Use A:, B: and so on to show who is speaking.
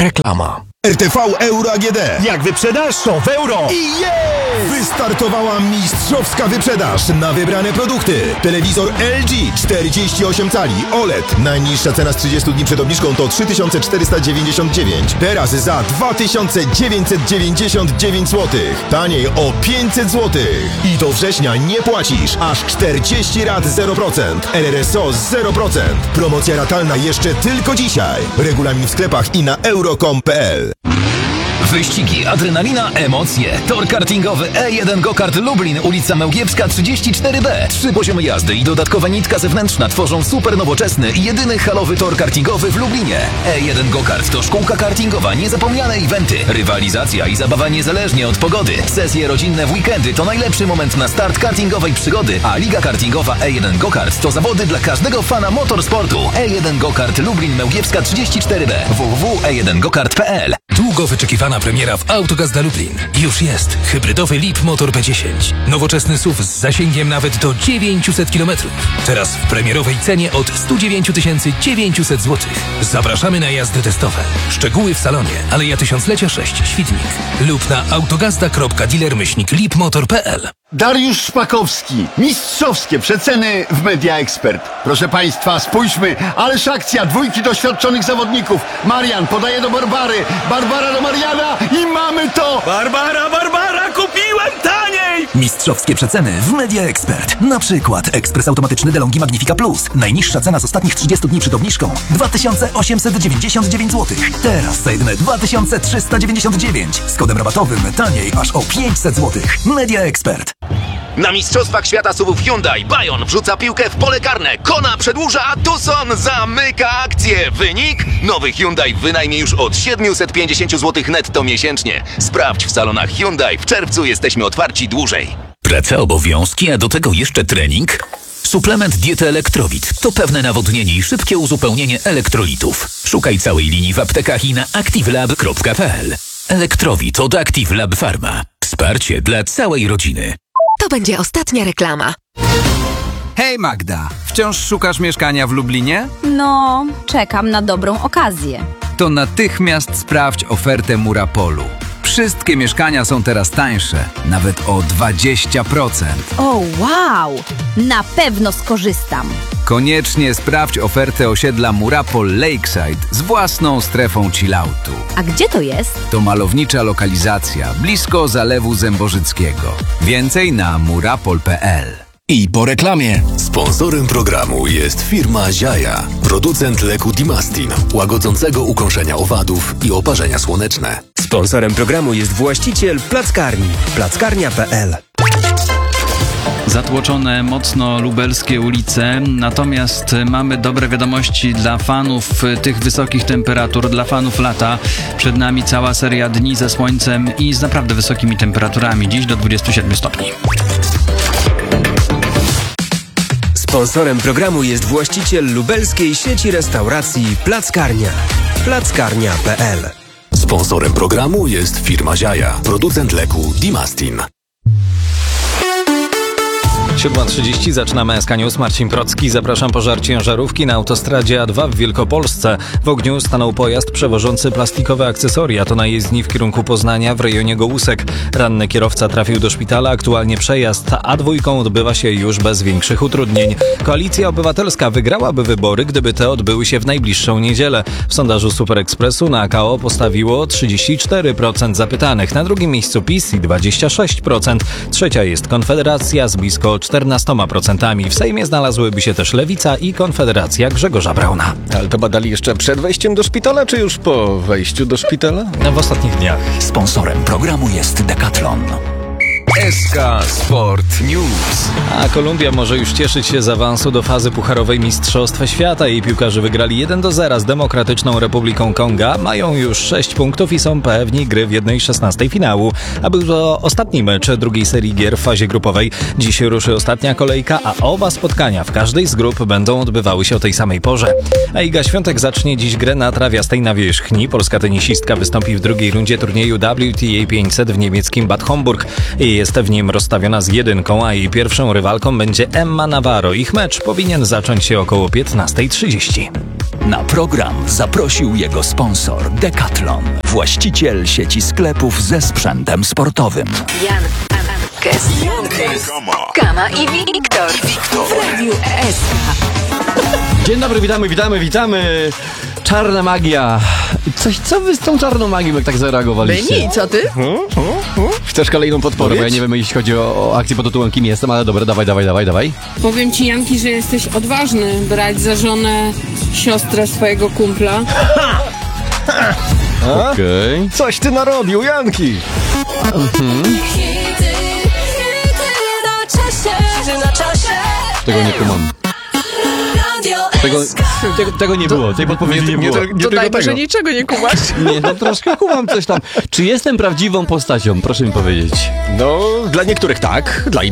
A: Reklama.
B: RTV Euro AGD.
C: Jak wyprzedasz, to w euro.
B: I jest! Wystartowała mistrzowska wyprzedaż na wybrane produkty. Telewizor LG 48 cali OLED. Najniższa cena z 30 dni przed obniżką to 3499. Teraz za 2999 zł. Taniej o 500 zł. I do września nie płacisz. Aż 40 rat 0%. RRSO 0%. Promocja ratalna jeszcze tylko dzisiaj. Regulamin w sklepach i na euro.com.pl.
D: Wyścigi, adrenalina, emocje. Tor kartingowy E1 Go-Kart Lublin, ulica Mełgiewska 34B. 3 poziomy jazdy i dodatkowa nitka zewnętrzna tworzą super nowoczesny i jedyny halowy tor kartingowy w Lublinie. E1 Go-Kart to szkółka kartingowa, niezapomniane eventy, rywalizacja i zabawa niezależnie od pogody. Sesje rodzinne w weekendy to najlepszy moment na start kartingowej przygody, a Liga Kartingowa E1 Go-Kart to zawody dla każdego fana motorsportu. E1 Go-Kart Lublin Mełgiewska 34B. www.e1gokart.pl.
E: Długo wyczekiwana premiera w Autogazda Lublin. Już jest hybrydowy Leap Motor P10. Nowoczesny SUV z zasięgiem nawet do 900 km. Teraz w premierowej cenie od 109 900 zł. Zapraszamy na jazdy testowe. Szczegóły w salonie. Aleja Tysiąclecia 6, Świdnik. Lub na autogazda.dealer/leapmotor.pl.
F: Dariusz Szpakowski. Mistrzowskie przeceny w Media Expert. Proszę Państwa, spójrzmy. Ależ akcja, dwójki doświadczonych zawodników. Marian podaje do Barbary. Barbara do Mariana i mamy to!
C: Barbara, kupiłem taniej!
G: Mistrzowskie przeceny w Media Expert. Na przykład ekspres automatyczny DeLonghi Magnifica Plus. Najniższa cena z ostatnich 30 dni przed obniżką 2899 zł. Teraz za jedyne 2399. Z kodem rabatowym taniej aż o 500 zł. Media Expert.
D: Na Mistrzostwach Świata SUV-ów Hyundai Bayon wrzuca piłkę w pole karne. Kona przedłuża, a Tucson zamyka akcję. Wynik? Nowy Hyundai w wynajmie już od 750 zł netto miesięcznie. Sprawdź w salonach Hyundai. W czerwcu jesteśmy otwarci dłużej.
E: Praca, obowiązki, a do tego jeszcze trening? Suplement diety Elektrowit to pewne nawodnienie i szybkie uzupełnienie elektrolitów. Szukaj całej linii w aptekach i na activelab.pl. Elektrowit od Active Lab Pharma. Wsparcie dla całej rodziny.
H: To będzie ostatnia reklama.
I: Hej Magda, wciąż szukasz mieszkania w Lublinie?
J: No, czekam na dobrą okazję.
I: To natychmiast sprawdź ofertę Murapolu. Wszystkie mieszkania są teraz tańsze, nawet o 20%.
J: O wow! Na pewno skorzystam.
I: Koniecznie sprawdź ofertę osiedla Murapol Lakeside z własną strefą chilloutu.
J: A gdzie to jest?
I: To malownicza lokalizacja, blisko Zalewu Zębożyckiego. Więcej na murapol.pl.
A: I po reklamie.
E: Sponsorem programu jest firma Ziaja, producent leku Dimastin, łagodzącego ukąszenia owadów i oparzenia słoneczne.
C: Sponsorem programu jest właściciel Plackarni. Plackarnia.pl.
K: Zatłoczone mocno lubelskie ulice, natomiast mamy dobre wiadomości dla fanów tych wysokich temperatur, dla fanów lata. Przed nami cała seria dni ze słońcem i z naprawdę wysokimi temperaturami, dziś do 27 stopni.
C: Sponsorem programu jest właściciel lubelskiej sieci restauracji Plackarnia. Plackarnia.pl.
E: Sponsorem programu jest firma Ziaja, producent leku Dimastin.
L: 7:30 zaczynamy SK News. Marcin Procki. Zapraszam. Pożar ciężarówki na autostradzie A2 w Wielkopolsce. W ogniu stanął pojazd przewożący plastikowe akcesoria. To na jezdni w kierunku Poznania w rejonie Gołusek. Ranny kierowca trafił do szpitala. Aktualnie przejazd A2 odbywa się już bez większych utrudnień. Koalicja Obywatelska wygrałaby wybory, gdyby te odbyły się w najbliższą niedzielę. W sondażu Super Expressu na KO postawiło 34% zapytanych. Na drugim miejscu PiS i 26%. Trzecia jest Konfederacja z blisko 14%. W Sejmie znalazłyby się też Lewica i Konfederacja Grzegorza Brauna.
A: Ale to badali jeszcze przed wejściem do szpitala, czy już po wejściu do szpitala?
L: W ostatnich dniach.
G: Sponsorem programu jest Decathlon.
E: SK Sport News.
L: A Kolumbia może już cieszyć się z awansu do fazy pucharowej Mistrzostw Świata. Jej piłkarze wygrali 1-0 z Demokratyczną Republiką Konga. Mają już 6 punktów i są pewni gry w 1/16 finału. A był to ostatni mecz drugiej serii gier w fazie grupowej. Dziś ruszy ostatnia kolejka, a oba spotkania w każdej z grup będą odbywały się o tej samej porze. A Iga Świątek zacznie dziś grę na trawiastej nawierzchni. Polska tenisistka wystąpi w drugiej rundzie turnieju WTA 500 w niemieckim Bad Homburg. Jej jest w nim rozstawiona z 1, a jej pierwszą rywalką będzie Emma Navarro. Ich mecz powinien zacząć się około 15:30.
M: Na program zaprosił jego sponsor Decathlon, właściciel sieci sklepów ze sprzętem sportowym.
H: Jan, Ankes, Kama i Wiktor w Radiu SK.
N: Dzień dobry, witamy. Czarna magia. Co wy z tą czarną magią jak tak zareagowaliście?
O: Nic, a ty?
A: Chcesz kolejną podpowiedź?
N: Dobra, ja nie wiem, jeśli chodzi o akcję pod tytułem Kim jestem, ale dobra, dawaj.
O: Powiem ci, Janki, że jesteś odważny brać za żonę siostrę swojego kumpla.
N: Okej.
A: Coś ty narobił, Janki!
N: Tego nie kumam. Tego nie było, tej podpowiedzi nie było.
O: Dodajmy, że niczego nie kumasz.
N: Nie, no troszkę kumam coś tam. Czy jestem prawdziwą postacią? Proszę mi powiedzieć.
A: No, dla niektórych tak, dla innych